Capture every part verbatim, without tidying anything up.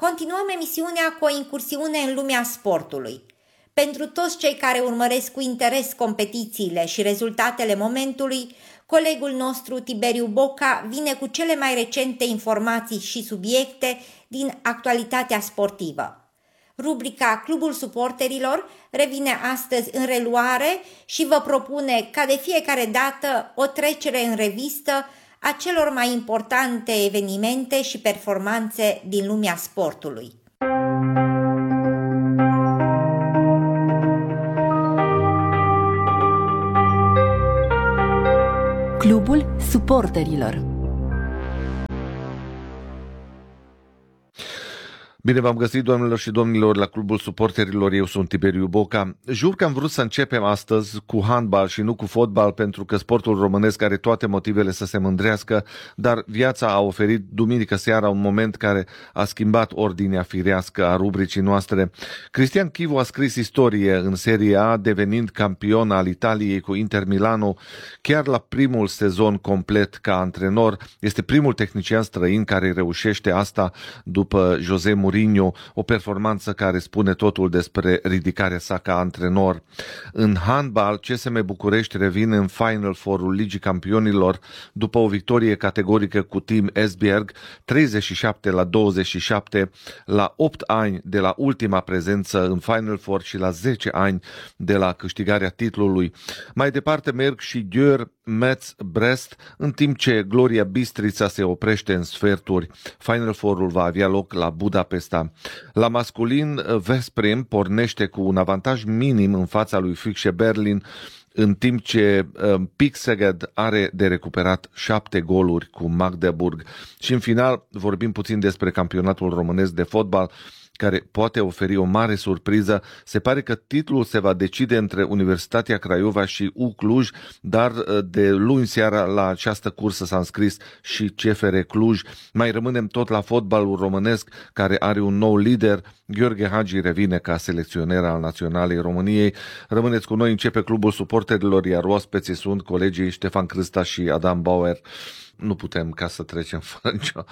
Continuăm emisiunea cu o incursiune în lumea sportului. Pentru toți cei care urmăresc cu interes competițiile și rezultatele momentului, colegul nostru Tiberiu Boca vine cu cele mai recente informații și subiecte din actualitatea sportivă. Rubrica Clubul Suporterilor revine astăzi în reluare și vă propune, ca de fiecare dată, o trecere în revistă a celor mai importante evenimente și performanțe din lumea sportului. Clubul Suporterilor. Bine v-am găsit, doamnelor și domnilor, la Clubul Suporterilor. Eu sunt Tiberiu Boca. Jur că am vrut să începem astăzi cu handbal și nu cu fotbal, pentru că sportul românesc are toate motivele să se mândrească, dar viața a oferit duminică seara un moment care a schimbat ordinea firească a rubricii noastre. Cristian Chivu a scris istorie în Serie A, devenind campion al Italiei cu Inter Milano chiar la primul sezon complet ca antrenor. Este primul tehnician străin care reușește asta după José Mourinho. Mourinho, o performanță care spune totul despre ridicarea sa ca antrenor. În handbal, C S M București revine în Final Four-ul Ligii Campionilor după o victorie categorică cu Team Esbjerg, treizeci și șapte la douăzeci și șapte, la opt ani de la ultima prezență în Final Four și la zece ani de la câștigarea titlului. Mai departe merg și Győr, Metz, Brest, în timp ce Gloria Bistrița se oprește în sferturi. Final Four-ul va avea loc la Budapesta. La masculin, Veszprém pornește cu un avantaj minim în fața lui Füchse Berlin, în timp ce uh, Pick Szeged are de recuperat șapte goluri cu Magdeburg. Și în final vorbim puțin despre campionatul românesc de fotbal, care poate oferi o mare surpriză. Se pare că titlul se va decide între Universitatea Craiova și U Cluj, dar de luni seara la această cursă s-a înscris și C F R Cluj. Mai rămânem tot la fotbalul românesc, care are un nou lider. Gheorghe Hagi revine ca selecționer al Naționalei României. Rămâneți cu noi, începe Clubul Suporterilor, iar oaspeții sunt colegii Ștefan Crâsta și Adam Bauer. Nu putem ca să trecem fără nicio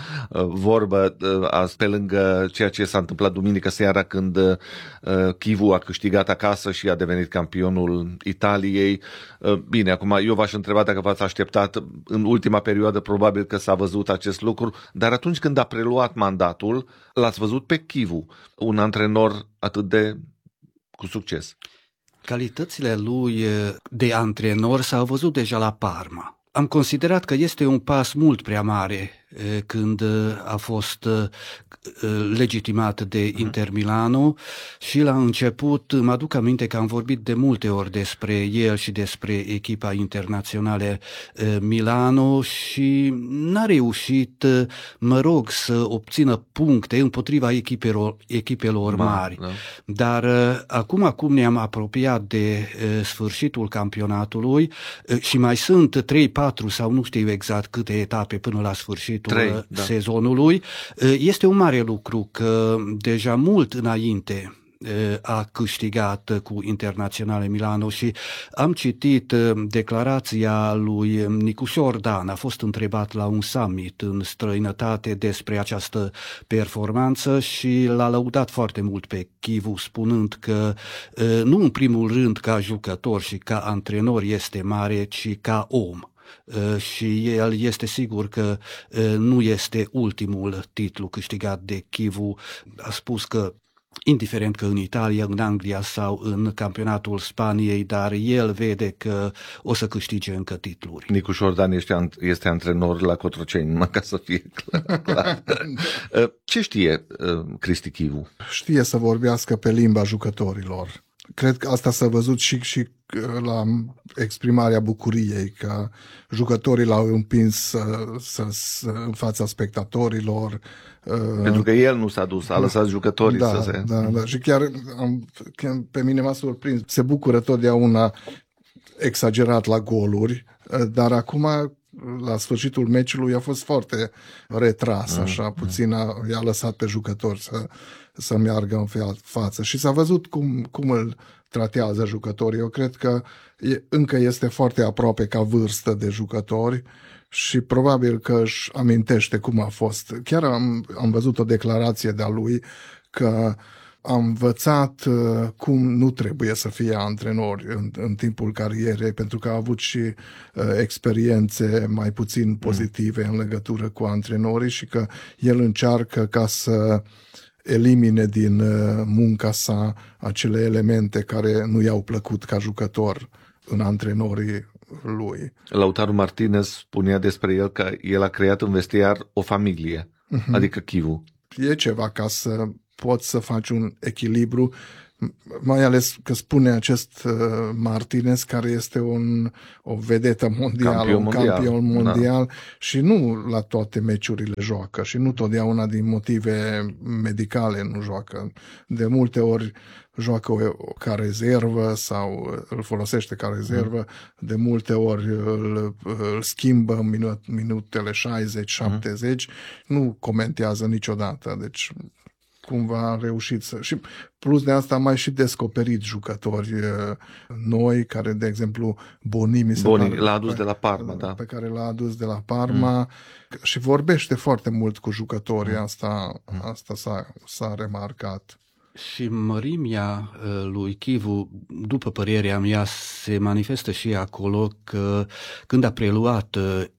vorbă pe lângă ceea ce s-a întâmplat duminică seara, când Chivu a câștigat acasă și a devenit campionul Italiei. Bine, acum eu v-aș întreba dacă v-ați așteptat. În ultima perioadă probabil că s-a văzut acest lucru, dar atunci când a preluat mandatul, l-ați văzut pe Chivu, un antrenor atât de cu succes. Calitățile lui de antrenor s-au văzut deja la Parma. Am considerat că este un pas mult prea mare când a fost legitimat de Inter Milano și la început mă aduc aminte că am vorbit de multe ori despre el și despre echipa internațională Milano și n-a reușit, mă rog, să obțină puncte împotriva echipelor, echipelor mari. Da, da. Dar acum, acum ne-am apropiat de sfârșitul campionatului și mai sunt trei patru sau nu știu exact câte etape până la sfârșit Trei, da. sezonului. Este un mare lucru că deja mult înainte a câștigat cu Internaționale Milano și am citit declarația lui Nicu Șordan. A fost întrebat la un summit în străinătate despre această performanță și l-a lăudat foarte mult pe Chivu, spunând că nu în primul rând ca jucător și ca antrenor este mare, ci ca om. Și el este sigur că nu este ultimul titlu câștigat de Chivu. A spus că indiferent că în Italia, în Anglia sau în campionatul Spaniei, dar el vede că o să câștige încă titluri. Nicu Șordan este, este antrenor la Cotroceni, numai ca să fie clar. clar. Ce știe Cristi Chivu? Știe să vorbească pe limba jucătorilor. Cred că asta s-a văzut și, și la exprimarea bucuriei, că jucătorii l-au împins să, să, să, în fața spectatorilor. Pentru că el nu s-a dus, a lăsat jucătorii da, să se... Da, da. Și chiar am, pe mine m-a surprins. Se bucură totdeauna exagerat la goluri, dar acum, la sfârșitul meciului, a fost foarte retras, așa, mm, puțin a, i-a lăsat pe jucători să, să meargă în față. Și s-a văzut cum, cum îl tratează jucătorii. Eu cred că e, încă este foarte aproape ca vârstă de jucători și probabil că își amintește cum a fost. Chiar am, am văzut o declarație de-a lui că a învățat uh, cum nu trebuie să fie antrenor în, în timpul carierei, pentru că a avut și uh, experiențe mai puțin pozitive în legătură cu antrenorii și că el încearcă ca să elimine din uh, munca sa acele elemente care nu i-au plăcut ca jucător în antrenorii lui. Lautaro Martinez spunea despre el că el a creat în vestiar o familie, uh-huh. adică Chivu. E ceva ca să poți să faci un echilibru, mai ales că spune acest Martinez, care este un, o vedetă mondială, campion un mondial. campion mondial da. Și nu la toate meciurile joacă și nu totdeauna din motive medicale nu joacă. De multe ori joacă o, ca rezervă sau îl folosește ca rezervă, mm. de multe ori îl, îl schimbă în minut, minutele șaizeci șaptezeci, mm. nu comentează niciodată, deci cumva a reușit să... Și plus de asta am mai și descoperit jucători noi, care, de exemplu, Boni, mi se Boni pare, l-a adus pe, de la Parma, da. Pe care l-a adus de la Parma mm. și vorbește foarte mult cu jucătorii, mm. asta, asta s-a, s-a remarcat. Și mărimea lui Chivu, după părerea mea, se manifestă și acolo că când a preluat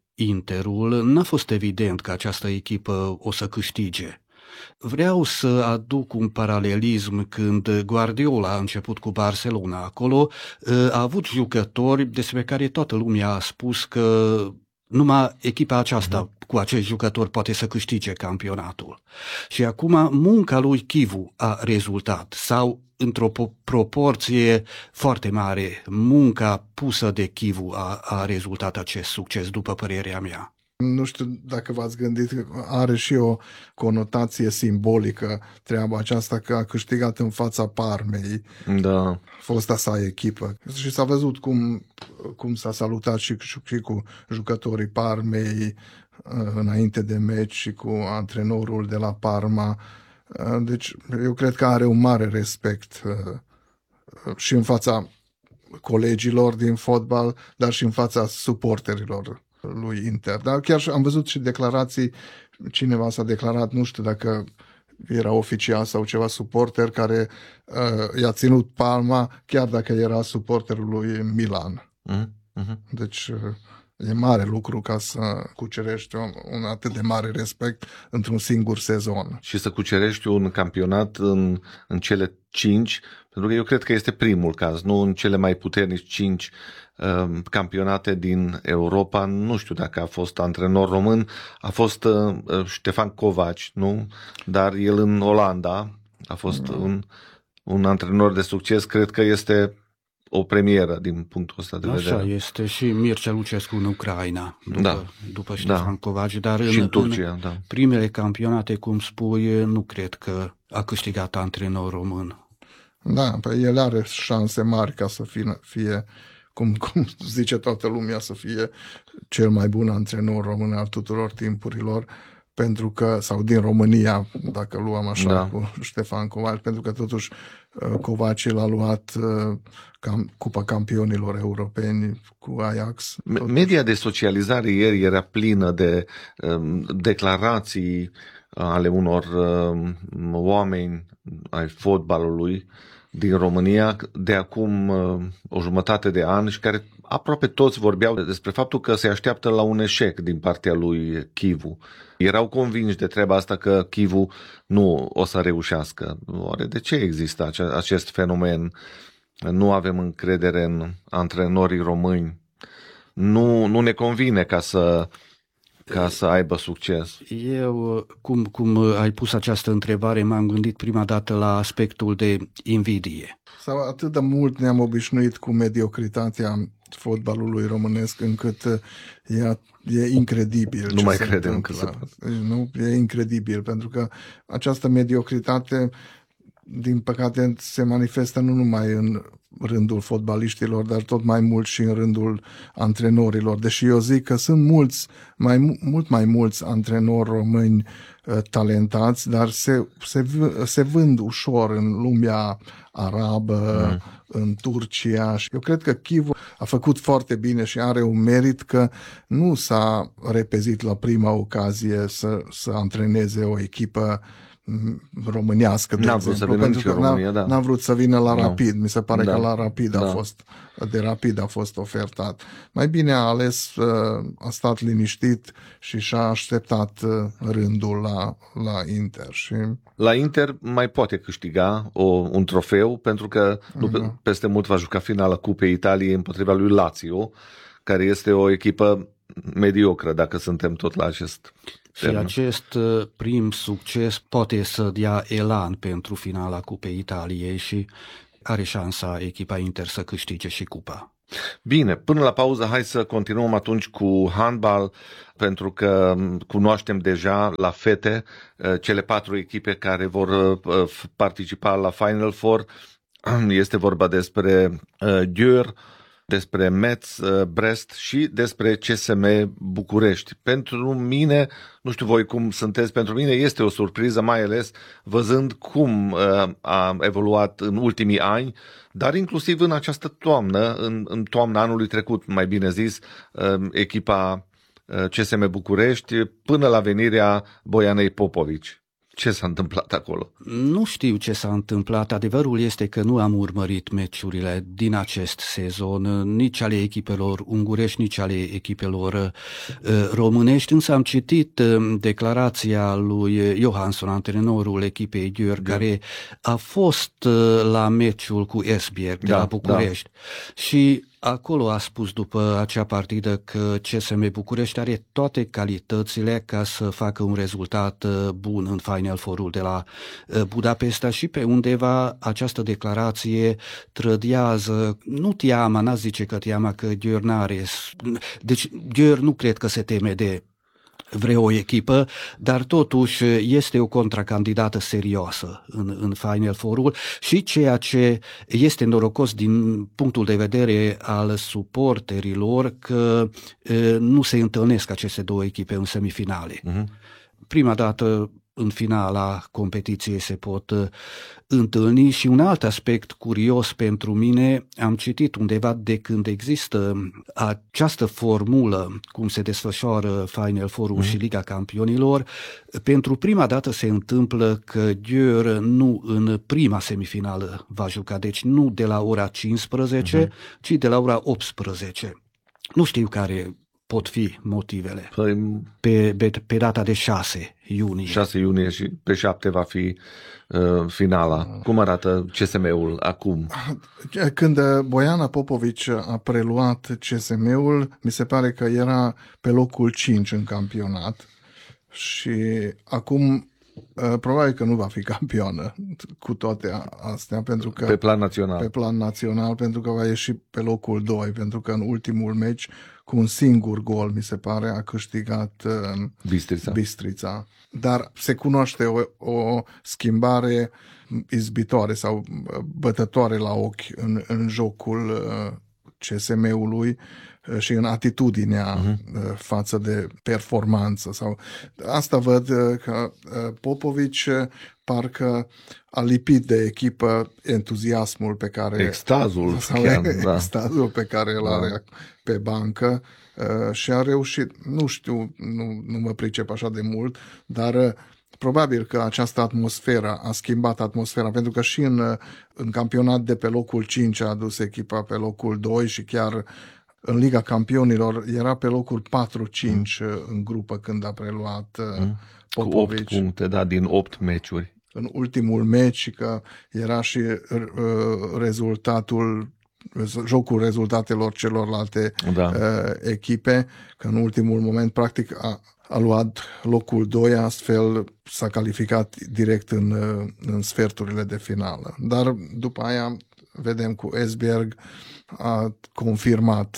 Interul, n-a fost evident că această echipă o să câștige. Vreau să aduc un paralelism când Guardiola a început cu Barcelona. Acolo a avut jucători despre care toată lumea a spus că numai echipa aceasta uh-huh. cu acești jucători poate să câștige campionatul. Și acum munca lui Chivu a rezultat, sau într-o proporție foarte mare, munca pusă de Chivu a, a rezultat acest succes, după părerea mea. Nu știu dacă v-ați gândit, are și o conotație simbolică treaba aceasta, că a câștigat în fața Parmei, da. fosta sa echipă. Și s-a văzut cum, cum s-a salutat și, și cu jucătorii Parmei înainte de meci și cu antrenorul de la Parma. Deci eu cred că are un mare respect și în fața colegilor din fotbal, dar și în fața suporterilor lui Inter. Dar chiar am văzut și declarații, cineva s-a declarat, nu știu dacă era oficial sau ceva, suporter care uh, i-a ținut palma chiar dacă era suporterul lui Milan. Uh-huh. Deci uh, e mare lucru ca să cucerești un, un atât de mare respect într-un singur sezon. Și să cucerești un campionat în, în cele cinci, pentru că eu cred că este primul caz, nu în cele mai puternici cinci uh, campionate din Europa. Nu știu dacă a fost antrenor român, a fost uh, Ștefan Covaci, nu? Dar el în Olanda a fost mm. un, un antrenor de succes, cred că este o premieră din punctul ăsta de Așa vedere. Așa este și Mircea Lucescu în Ucraina, după, da. după Ștefan da. Covaci, dar și în, în Turcia, în da. primele campionate, cum spui, nu cred că a câștigat antrenor român. Da, pe el are șanse mari ca să fie, fie cum, cum zice toată lumea, să fie cel mai bun antrenor român al tuturor timpurilor, pentru că, sau din România, dacă luăm așa da. cu Ștefan Covaci, pentru că totuși Covaci l-a luat cam, Cupa Campionilor Europeni cu Ajax. Totuși. Media de socializare ieri era plină de um, declarații ale unor um, oameni ai fotbalului din România de acum uh, o jumătate de an și care aproape toți vorbeau despre faptul că se așteaptă la un eșec din partea lui Chivu. Erau convinși de treaba asta că Chivu nu o să reușească. Oare de ce există ace- acest fenomen? Nu avem încredere în antrenorii români. Nu, nu ne convine ca să ca să aibă succes. Eu, cum, cum ai pus această întrebare, m-am gândit prima dată la aspectul de invidie. Sau atât de mult ne-am obișnuit cu mediocritatea fotbalului românesc, încât e, e incredibil. Nu mai credem că se poate. Nu, e incredibil, pentru că această mediocritate din păcate, se manifestă nu numai în rândul fotbaliștilor, dar tot mai mult și în rândul antrenorilor. Deși eu zic că sunt mulți, mai, mult mai mulți antrenori români uh, talentați, dar se, se, se vând ușor în lumea arabă, mm. în Turcia. Și eu cred că Chivu a făcut foarte bine și are un merit că nu s-a repezit la prima ocazie să, să antreneze o echipă românească, de n-a exemplu, vrut să pentru că România, n-a, da. n-a vrut să vină la No. Rapid. Mi se pare Da. că la Rapid Da. a fost, de Rapid a fost ofertat. Mai bine a ales, a stat liniștit și și-a așteptat rândul la, la Inter. Și... La Inter mai poate câștiga o, un trofeu, pentru că nu Da. peste mult va juca finala Cupei Italiei împotriva lui Lazio, care este o echipă mediocră, dacă suntem tot la acest Și termen. acest uh, prim succes poate să dea elan pentru finala Cupei Italiei și are șansa echipa Inter să câștige și cupa. Bine, până la pauză hai să continuăm atunci cu handbal, pentru că cunoaștem deja la fete cele patru echipe care vor participa la Final Four. Este vorba despre Győr, despre Metz, Brest și despre C S M București. Pentru mine, nu știu voi cum sunteți, pentru mine este o surpriză, mai ales văzând cum a evoluat în ultimii ani, dar inclusiv în această toamnă, în, în toamna anului trecut, mai bine zis, echipa C S M București, până la venirea Boianei Popovici. Ce s-a întâmplat acolo? Nu știu ce s-a întâmplat. Adevărul este că nu am urmărit meciurile din acest sezon, nici ale echipelor ungurești, nici ale echipelor uh, românești, însă am citit uh, declarația lui Johansson, antrenorul echipei Győr, da. care a fost uh, la meciul cu Esbjerg de da, la București da. și acolo a spus după acea partidă că C S M București are toate calitățile ca să facă un rezultat bun în Final Four-ul de la Budapesta și pe undeva această declarație trădează, nu teama, n-a zice că teama că Győr n-are, deci Győr nu cred că se teme de vreo echipă, dar totuși este o contracandidată serioasă în, în Final Four-ul și ceea ce este norocos din punctul de vedere al suporterilor că e, nu se întâlnesc aceste două echipe în semifinale. Uh-huh. Prima dată în finala competiției se pot uh, întâlni și un alt aspect curios pentru mine, am citit undeva de când există această formulă, cum se desfășoară Final Four-ul mm. și Liga Campionilor, pentru prima dată se întâmplă că Győr nu în prima semifinală va juca, deci nu de la ora cincisprezece, mm-hmm. ci de la ora optsprezece. Nu știu care pot fi motivele. Păi, pe, pe, pe data de șase iunie. șase iunie și pe șapte va fi uh, finala. Cum arată C S M-ul acum? Când Boiana Popovici a preluat C S M-ul, mi se pare că era pe locul cinci în campionat și acum probabil că nu va fi campioană cu toate astea, pentru că pe plan național. Pe plan național, pentru că va ieși pe locul doi, pentru că în ultimul meci cu un singur gol, mi se pare, a câștigat uh, Bistrița. Bistrița. Dar se cunoaște o, o schimbare izbitoare sau bătătoare la ochi în, în jocul uh, C S M-ului și în atitudinea uh-huh. față de performanță. Sau asta văd că Popovici parcă a lipit de echipă entuziasmul pe care... Extazul. Sau chiar, extazul da. pe care îl are da. pe bancă și a reușit, nu știu, nu, nu mă pricep așa de mult, dar probabil că această atmosferă a schimbat atmosfera, pentru că și în, în campionat de pe locul cinci a adus echipa pe locul doi și chiar în Liga Campionilor era pe locul patru cinci mm. în grupă când a preluat mm. Popovici. Cu opt puncte, da, din opt meciuri. În ultimul meci, că era și uh, rezultatul, jocul rezultatelor celorlalte da. uh, echipe, că în ultimul moment, practic, a, a luat locul doi, astfel s-a calificat direct în, în sferturile de finală. Dar după aia, vedem cu Esbjerg, a confirmat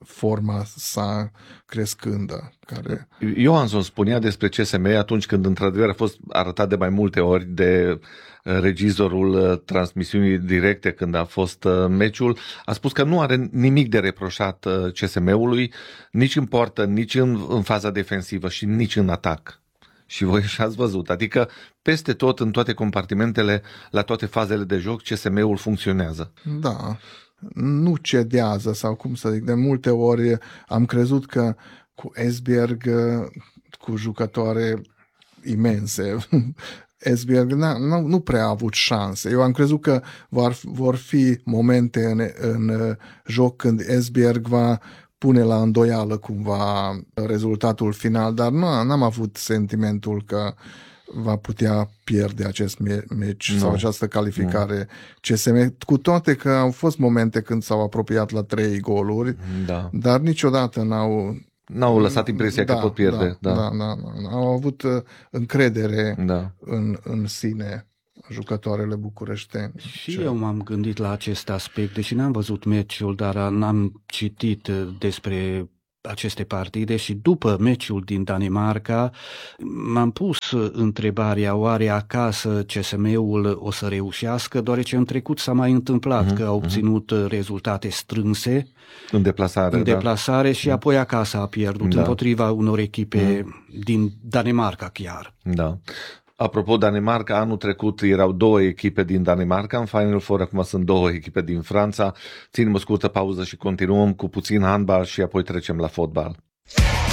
forma sa crescândă. Care... Johansson spunea despre C S M atunci când într-adevăr a fost arătat de mai multe ori de regizorul transmisiunii directe când a fost meciul, a spus că nu are nimic de reproșat C S M-ului, nici în poartă, nici în, în faza defensivă și nici în atac. Și voi și-ați văzut, adică peste tot, în toate compartimentele, la toate fazele de joc, C S M-ul funcționează. Da, nu cedează sau cum să zic, de multe ori am crezut că cu Esbjerg, cu jucătoare imense, Esbjerg nu, nu prea a avut șanse. Eu am crezut că vor, vor fi momente în, în joc când Esbjerg va pune la îndoială cumva rezultatul final, dar nu n-am avut sentimentul că va putea pierde acest meci no. sau această calificare no. C S M, cu toate că au fost momente când s-au apropiat la trei goluri, da. dar niciodată n-au N-au lăsat impresia da, că pot pierde. Da, da. Da, da, au avut încredere da. în, în sine jucătoarele bucureșteni. Și Ce? eu m-am gândit la acest aspect, deși n-am văzut meciul, dar n-am citit despre aceste partide și după meciul din Danemarca m-am pus întrebarea, oare acasă C S M-ul o să reușească, deoarece în trecut s-a mai întâmplat uh-huh, că a obținut uh-huh. rezultate strânse în deplasare, Da. în deplasare da. și apoi acasă a pierdut da. împotriva unor echipe uh-huh. din Danemarca chiar. Da. Apropo, Danemarca, anul trecut erau două echipe din Danemarca în Final Four, acum sunt două echipe din Franța. Ținem o scurtă pauză și continuăm cu puțin handbal și apoi trecem la fotbal.